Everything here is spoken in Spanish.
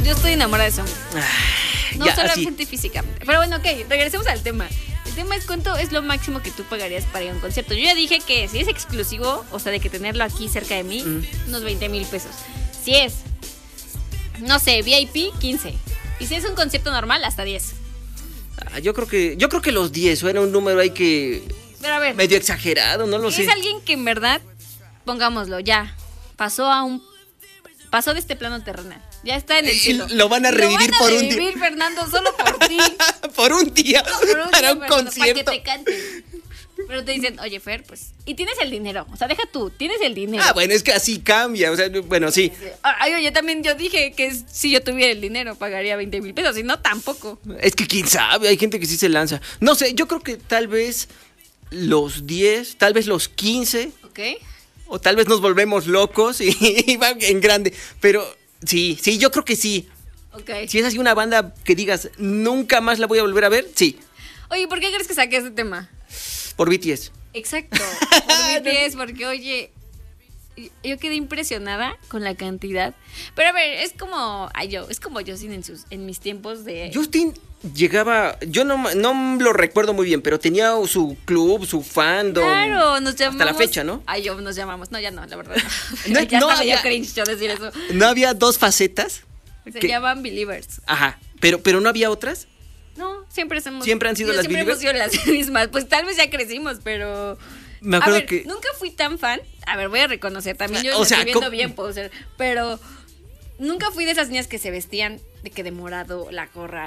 Yo estoy enamorada de ese hombre. No ya, solamente físicamente. Pero bueno, ok, regresemos al tema. El tema es cuánto es lo máximo que tú pagarías para ir a un concierto. Yo ya dije que si es exclusivo, o sea, de que tenerlo aquí cerca de mí, unos 20,000 pesos. Si es, no sé, VIP, 15. Y si es un concierto normal, hasta 10. Yo creo que los 10 suena un número ahí que Pero a ver, medio exagerado, no lo sé. es alguien que en verdad, pongámoslo, ya pasó de este plano terrenal. Ya está en el cielo. Lo van a revivir por un día. Lo van a revivir, Fernando, solo por ti. Por un día. Por un Para día, un Fernando, concierto. para que te cante. Pero te dicen, oye, Fer, pues... Y tienes el dinero. O sea, deja tú, tienes el dinero. Bueno, es que así cambia. O sea, bueno, sí. Ay, oye, también yo dije que si yo tuviera el dinero pagaría 20,000 pesos. Si no, tampoco. Es que quién sabe, hay gente que sí se lanza. No sé, yo creo que tal vez los 10, tal vez los 15, ¿Ok? o tal vez nos volvemos locos y va en grande. Pero sí, yo creo que sí. Ok. Si es así una banda que digas, nunca más la voy a volver a ver, sí, Oye, ¿por qué crees que saqué este tema? por BTS. Exacto. Por BTS, porque, oye, yo quedé impresionada con la cantidad. Pero a ver, es como Justin en mis tiempos de... Justin llegaba, yo no lo recuerdo muy bien, pero tenía su club, su fandom. Claro, nos llamamos... Hasta la fecha, ¿no? Ay, nos llamamos. No, ya no, la verdad. No, ya no estaba yo había- cringe yo decir eso. ¿No había dos facetas? Se ¿Qué? llaman Believers. Ajá, pero ¿no había otras? No, siempre hemos... ¿Siempre han sido las siempre Believers? hemos sido las mismas. Pues tal vez ya crecimos, pero... Me acuerdo a ver, que... nunca fui tan fan. A ver, voy a reconocer, también yo O lo sea, estoy viendo ¿cómo? bien, puedo ser. Pero nunca fui de esas niñas que se vestían de morado, la gorra